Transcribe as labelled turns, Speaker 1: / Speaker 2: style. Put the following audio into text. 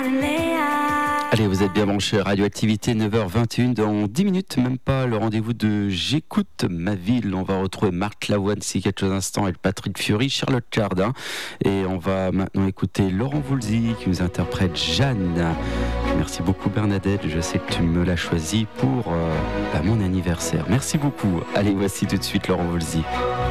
Speaker 1: Allez, vous êtes bien branchés, Radioactivité 9h21, dans 10 minutes, même pas, le rendez-vous de J'écoute ma ville. On va retrouver Marc Lavoine d'ici quelques instants et Patrick Fiori, Charlotte Cardin. Et on va maintenant écouter Laurent Voulzy qui nous interprète Jeanne. Merci beaucoup Bernadette, je sais que tu me l'as choisi pour mon anniversaire. Merci beaucoup. Allez, voici tout de suite Laurent Voulzy.